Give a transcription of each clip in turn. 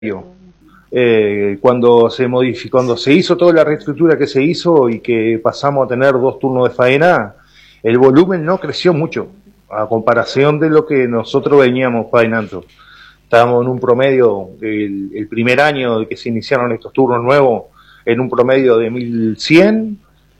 Cuando se hizo toda la reestructura que se hizo y que pasamos a tener 2 turnos de faena, el volumen no creció mucho, a comparación de lo que nosotros veníamos faenando. Estábamos en un promedio, el primer año de que se iniciaron estos turnos nuevos, en un promedio de 1100,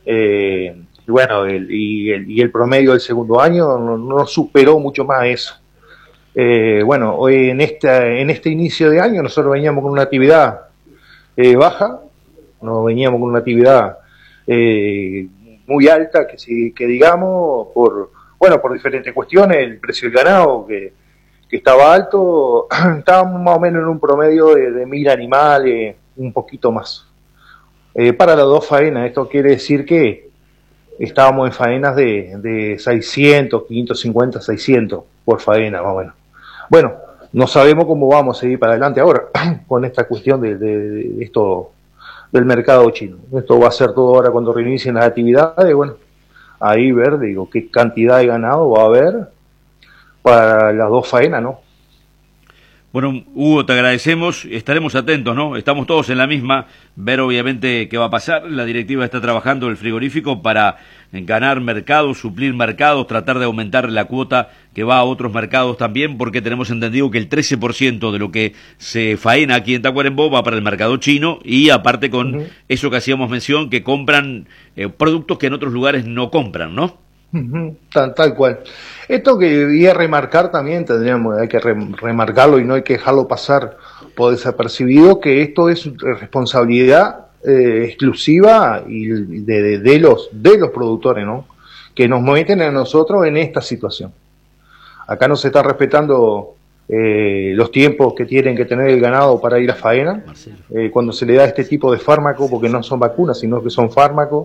y el promedio del segundo año no superó mucho más eso. Hoy en este inicio de año nosotros veníamos con una actividad baja, no veníamos con una actividad muy alta, que digamos, por diferentes cuestiones, el precio del ganado que estaba alto, estábamos más o menos en un promedio de 1000 animales, un poquito más. Para las 2 faenas, esto quiere decir que estábamos en faenas de 600, 550, 600 por faena, más o menos. Bueno, no sabemos cómo vamos a seguir para adelante ahora con esta cuestión de esto del mercado chino. Esto va a ser todo ahora cuando reinicien las actividades, bueno, ahí ver, digo, qué cantidad de ganado va a haber para las 2 faenas, ¿no? Bueno, Hugo, te agradecemos, estaremos atentos, ¿no? Estamos todos en la misma, ver obviamente qué va a pasar. La directiva está trabajando el frigorífico para ganar mercados, suplir mercados, tratar de aumentar la cuota que va a otros mercados también, porque tenemos entendido que el 13% de lo que se faena aquí en Tacuarembó va para el mercado chino, y aparte con eso que hacíamos mención, que compran productos que en otros lugares no compran, ¿no? Tal cual. Esto que debía remarcar también, hay que remarcarlo y no hay que dejarlo pasar por desapercibido, que esto es responsabilidad exclusiva y de los productores, ¿no? Que nos meten a nosotros en esta situación. Acá no se está respetando los tiempos que tienen que tener el ganado para ir a faena, cuando se le da este tipo de fármaco, porque no son vacunas, sino que son fármacos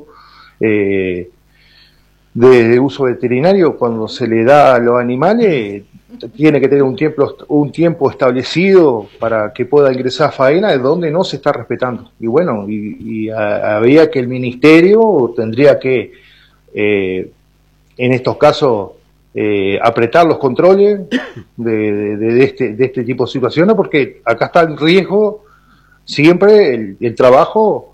de uso veterinario. Cuando se le da a los animales, tiene que tener un tiempo establecido para que pueda ingresar a faena, de donde no se está respetando. Y bueno, habría que el ministerio tendría que, en estos casos, apretar los controles de este tipo de situaciones, porque acá está el riesgo siempre el trabajo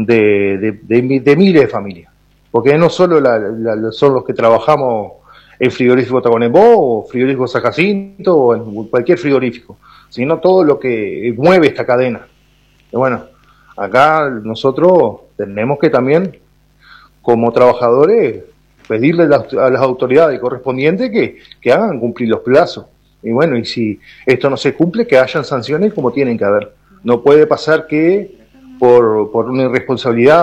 de miles de familias. Porque no solo son los que trabajamos en frigorífico Tacuarembó o frigorífico San Jacinto o en cualquier frigorífico, sino todo lo que mueve esta cadena. Y bueno, acá nosotros tenemos que también, como trabajadores, pedirle a las autoridades correspondientes que hagan cumplir los plazos. Y bueno, y si esto no se cumple, que hayan sanciones como tienen que haber. No puede pasar que por una irresponsabilidad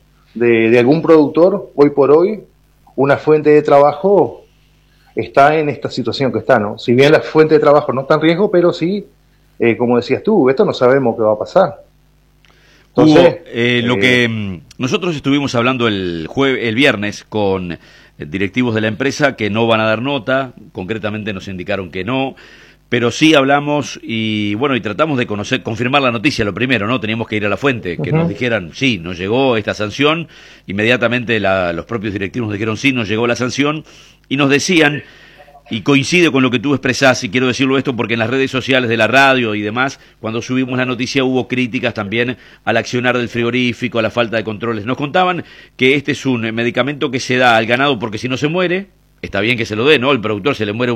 de algún productor, hoy por hoy, una fuente de trabajo está en esta situación que está, ¿no? Si bien la fuente de trabajo no está en riesgo, pero sí, como decías tú, esto no sabemos qué va a pasar. Entonces, Hugo, lo que nosotros estuvimos hablando el viernes con directivos de la empresa que no van a dar nota, concretamente nos indicaron que no, pero sí hablamos y tratamos de confirmar la noticia, lo primero, ¿no? Teníamos que ir a la fuente, que nos dijeran, sí, nos llegó esta sanción. Inmediatamente los propios directivos nos dijeron, sí, nos llegó la sanción, y nos decían, y coincide con lo que tú expresás, y quiero decirlo esto porque en las redes sociales de la radio y demás, cuando subimos la noticia hubo críticas también al accionar del frigorífico, a la falta de controles. Nos contaban que este es un medicamento que se da al ganado porque si no se muere. Está bien que se lo dé, ¿no? El productor, se le muere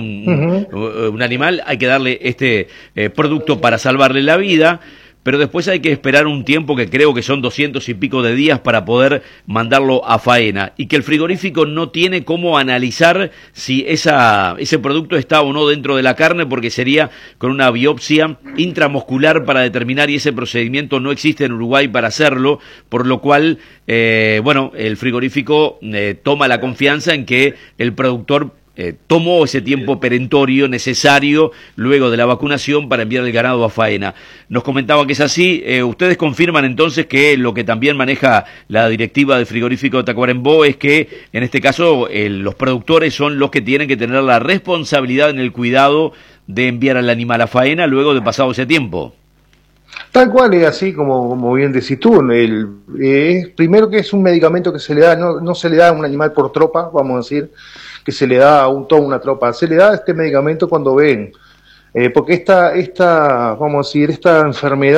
un animal, hay que darle este producto para salvarle la vida, pero después hay que esperar un tiempo que creo que son 200 y pico de días para poder mandarlo a faena, y que el frigorífico no tiene cómo analizar si ese producto está o no dentro de la carne, porque sería con una biopsia intramuscular para determinar, y ese procedimiento no existe en Uruguay para hacerlo, por lo cual el frigorífico toma la confianza en que el productor tomó ese tiempo perentorio necesario luego de la vacunación para enviar el ganado a faena. Nos comentaba que es así. Ustedes confirman entonces que lo que también maneja la directiva del frigorífico de Tacuarembó es que en este caso los productores son los que tienen que tener la responsabilidad en el cuidado de enviar al animal a faena luego de pasado ese tiempo. Tal cual, es así como bien decís tú. Primero que es un medicamento que se le da, no se le da a un animal por tropa, vamos a decir, que se le da a toda una tropa. Se le da este medicamento cuando ven porque vamos a decir, esta enfermedad